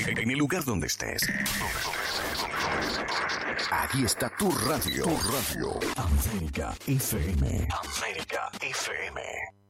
En el lugar donde estés. Aquí está tu radio. Tu radio. América FM. América FM.